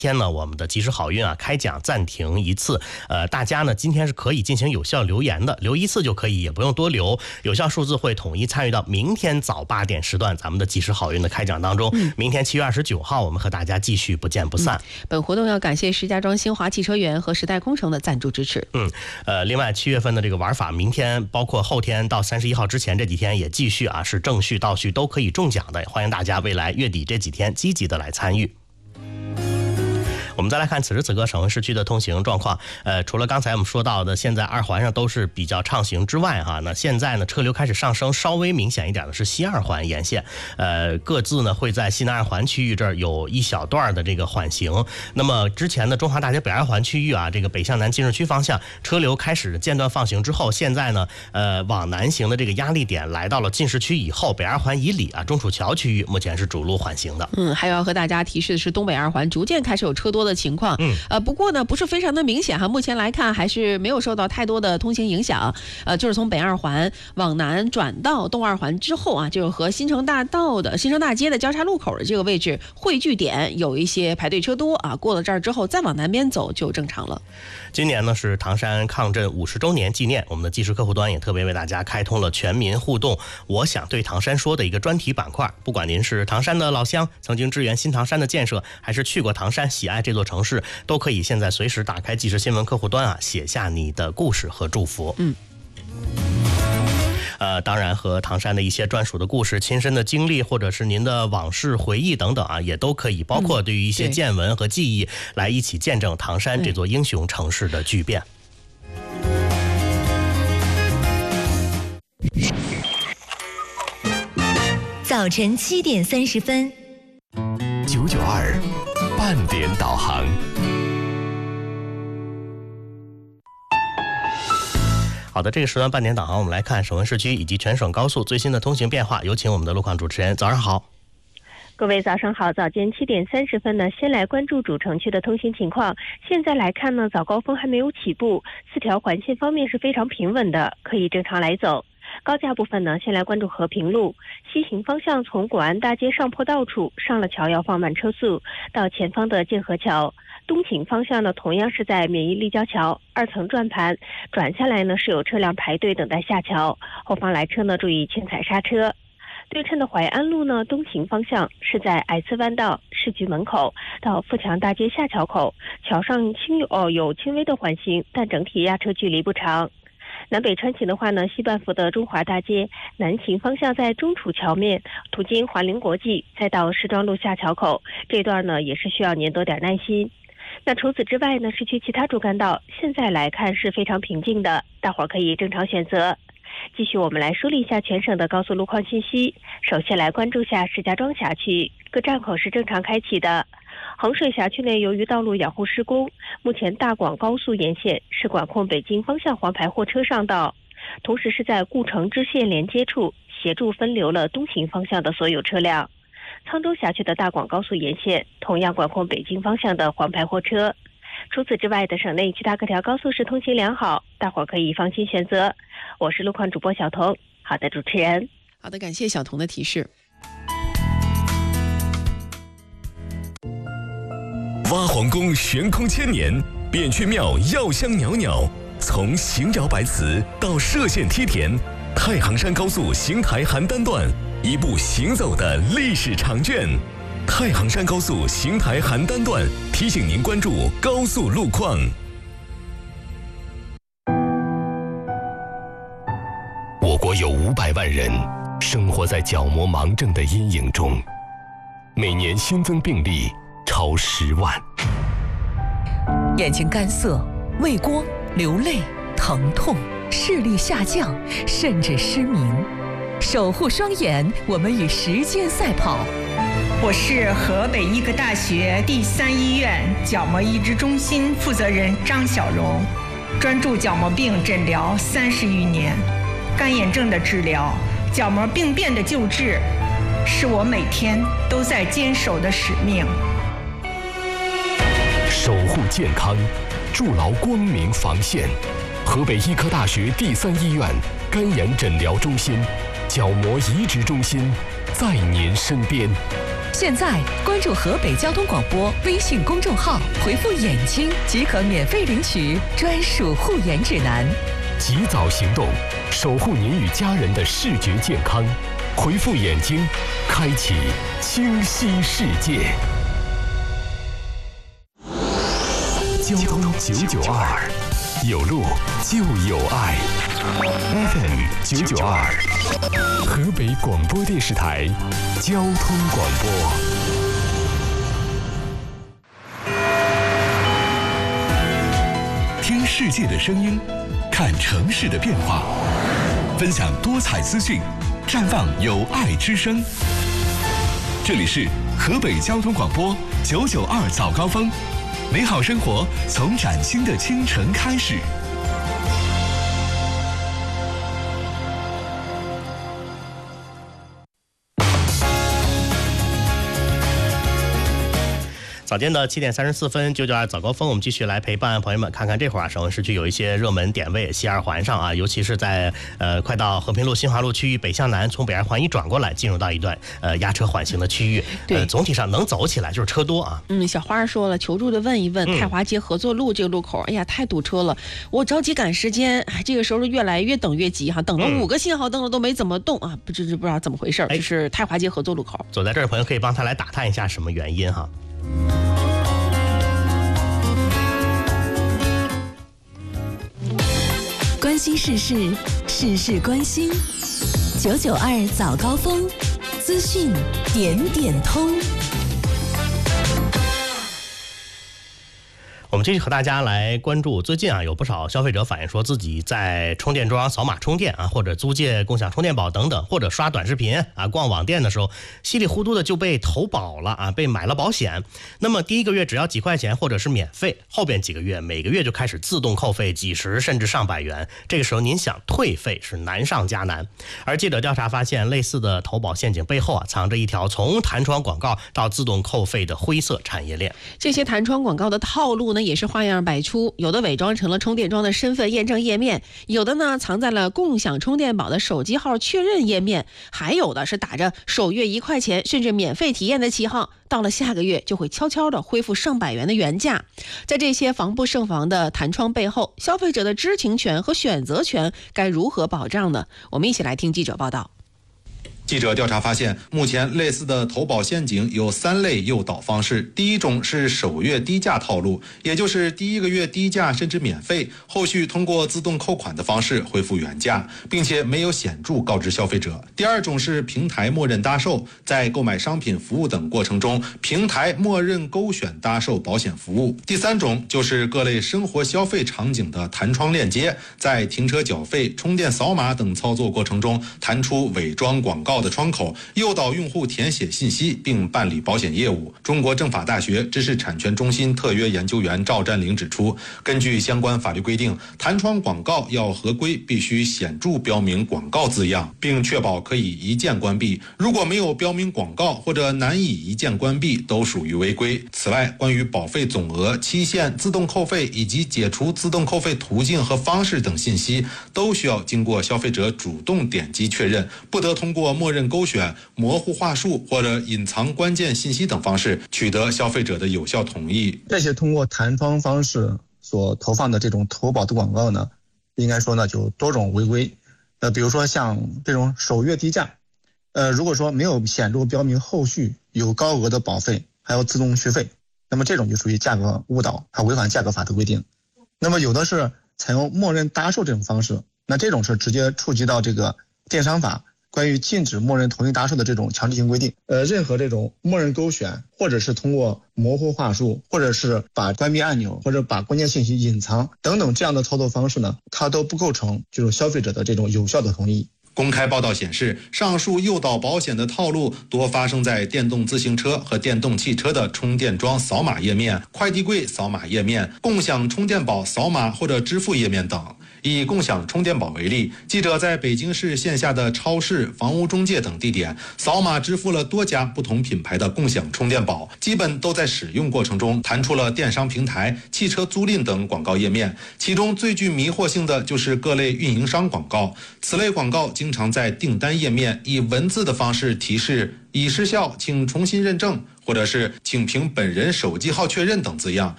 天呢，我们的及时好运啊开奖暂停一次，大家呢今天是可以进行有效留言的，留一次就可以，也不用多留，有效数字会统一参与到明天早8点时段咱们的及时好运的开奖当中。明天7月29号，我们和大家继续不见不散。 本活动要感谢石家庄新华汽车园和时代空城的赞助支持。 另外7月份的这个玩法，明天包括后天到31号之前这几天也继续啊，是正序倒序都可以中奖的，欢迎大家未来月底这几天积极的来参与。我们再来看此时此刻省会市区的通行状况。除了刚才我们说到的现在2环上都是比较畅行之外那现在呢车流开始上升，稍微明显一点的是西2环沿线，各自呢会在西南2环区域这儿有一小段的这个缓行。那么之前的中华大街北2环区域这个北向南进市区方向车流开始间断放行之后，现在呢往南行的这个压力点来到了进市区以后，北2环以里中楚桥区域目前是主路缓行的。还有要和大家提示的是，东北2环逐渐开始有车多的情况。不过呢不是非常的明显目前来看还是没有受到太多的通行影响。就是从北2环往南转到东2环之后就是和新城大街的交叉路口的这个位置汇聚点有一些排队车多过了这儿之后再往南边走就正常了。 今年呢是唐山抗震50周年纪念，我们的即时客户端也特别为大家开通了全民互动我想对唐山说的一个专题板块。不管您是唐山的老乡，曾经支援新唐山的建设，还是去过唐山喜爱这座城市，都可以现在随时打开即时新闻客户端写下你的故事和祝福。当然和唐山的一些专属的故事、亲身的经历，或者是您的往事回忆等等也都可以，包括对于一些见闻和记忆来一起见证唐山这座英雄城市的巨变。 早晨7点30分 992半点导航。 好的，这个时段半点导航，我们来看省会市区以及全省高速最新的通行变化。有请我们的路况主持人，早上好。 各位早上好，早间7点30分呢，先来关注主城区的通行情况。现在来看呢，早高峰还没有起步，4条环线方面是非常平稳的，可以正常来走。高架部分呢，先来关注和平路西行方向，从广安大街上坡道处上了桥要放慢车速，到前方的建河桥。东行方向呢，同样是在免疫立交桥2层转盘转下来呢，是有车辆排队等待下桥，后方来车呢注意轻踩刹车。对称的淮安路呢，东行方向是在矮次弯道市局门口到富强大街下桥口，桥上有轻微的缓行，但整体压车距离不长。南北穿行的话呢，西半幅的中华大街南行方向在中楚桥面途经华菱国际，再到石庄路下桥口，这段呢也是需要您多点耐心。那除此之外呢，市区其他主干道现在来看是非常平静的，大伙儿可以正常选择。继续我们来梳理一下全省的高速路况信息。首先来关注下石家庄辖区，各站口是正常开启的。衡水辖区内由于道路养护施工，目前大广高速沿线是管控北京方向黄牌货车上道，同时是在故城支线连接处协助分流了东行方向的所有车辆。沧州辖区的大广高速沿线同样管控北京方向的黄牌货车。除此之外的省内其他各条高速是通行良好，大伙可以放心选择。我是路况主播小彤。好的，主持人。 好的，感谢小彤的提示。 挖皇宫悬空千年，扁鹊庙药香袅袅，从邢窑白瓷到歙县梯田，太行山高速邢台邯郸段，一部行走的历史长卷。太行山高速邢台邯郸段提醒您关注高速路况。我国有500万人生活在角膜盲症的阴影中，每年新增病例超10万。 眼睛干涩、畏光、流泪、疼痛、视力下降，甚至失明。守护双眼，我们与时间赛跑。 我是河北医科大学第3医院角膜移植中心负责人张小荣，专注角膜病诊疗30余年，干眼症的治疗、角膜病变的救治，是我每天都在坚守的使命。 守护健康，筑牢光明防线。河北医科大学第3医院干眼诊疗中心、角膜移植中心，在您身边。 现在关注河北交通广播微信公众号，回复眼睛即可免费领取专属护眼指南。 及早行动，守护您与家人的视觉健康。回复眼睛，开启清晰世界。交通992，有路就有爱。FM 992，河北广播电视台交通广播。听世界的声音，看城市的变化，分享多彩资讯，绽放有爱之声。这里是河北交通广播992早高峰，美好生活从崭新的清晨开始。 早间的7点34分，992早高峰，我们继续来陪伴朋友们看看这会儿省会市区有一些热门点位，西二环上啊，尤其是在快到和平路、新华路区域北向南，从北二环一转过来，进入到一段压车缓行的区域。 对， 总体上能走起来，就是车多啊。 小花说了，求助的问一问，太华街合作路这个路口，哎呀，太堵车了，我着急赶时间，这个时候越来越等越急哈，等了5个信号灯了都没怎么动啊，不知道怎么回事。这是太华街合作路口。 走在这儿的朋友可以帮他来打探一下什么原因哈。 关心世事，事事关心。992早高峰，资讯点点通。 我们继续和大家来关注，最近啊有不少消费者反映说自己在充电桩扫码充电啊，或者租借共享充电宝等等，或者刷短视频啊、逛网店的时候，稀里糊涂的就被投保了啊，被买了保险。那么第一个月只要几块钱或者是免费，后边几个月每个月就开始自动扣费几十甚至上百元。这个时候您想退费是难上加难。而记者调查发现，类似的投保陷阱背后啊藏着一条从弹窗广告到自动扣费的灰色产业链。 这些弹窗广告的套路呢也是花样百出，有的伪装成了充电桩的身份验证页面，有的呢藏在了共享充电宝的手机号确认页面，还有的是打着首月1块钱甚至免费体验的旗号，到了下个月就会悄悄的恢复上百元的原价。在这些防不胜防的弹窗背后，消费者的知情权和选择权该如何保障呢？我们一起来听记者报道。 记者调查发现，目前类似的投保陷阱有3类诱导方式。第一种是首月低价套路，也就是第1个月低价甚至免费，后续通过自动扣款的方式恢复原价，并且没有显著告知消费者。第二种是平台默认搭售，在购买商品服务等过程中，平台默认勾选搭售保险服务。第三种就是各类生活消费场景的弹窗链接，在停车缴费、充电扫码等操作过程中，弹出伪装广告的窗口，诱导用户填写信息并办理保险业务。中国政法大学知识产权中心特约研究员赵占领指出，根据相关法律规定，弹窗广告要合规，必须显著标明广告字样，并确保可以一键关闭。如果没有标明广告或者难以一键关闭，都属于违规。此外，关于保费总额、期限、自动扣费以及解除自动扣费途径和方式等信息，都需要经过消费者主动点击确认，不得通过默认勾选、模糊话术或者隐藏关键信息等方式取得消费者的有效同意。 这些通过弹窗方式所投放的这种投保的广告呢，应该说呢就多种违规。比如说像这种首月低价，如果说没有显著标明后续有高额的保费还要自动续费，那么这种就属于价格误导，还违反价格法的规定。那么有的是采用默认搭售这种方式，那这种是直接触及到这个电商法关于禁止默认同意搭售的这种强制性规定。任何这种默认勾选，或者是通过模糊话术，或者是把关闭按钮，或者把关键信息隐藏等等这样的操作方式呢，它都不构成就是消费者的这种有效的同意。 公开报道显示，上述诱导保险的套路多发生在电动自行车和电动汽车的充电桩扫码页面、快递柜扫码页面、共享充电宝扫码或者支付页面等。 以共享充电宝为例，记者在北京市线下的超市、房屋中介等地点扫码支付了多家不同品牌的共享充电宝，基本都在使用过程中弹出了电商平台、汽车租赁等广告页面。其中最具迷惑性的就是各类运营商广告，此类广告经常在订单页面以文字的方式提示已失效，请重新认证，或者是请凭本人手机号确认等字样，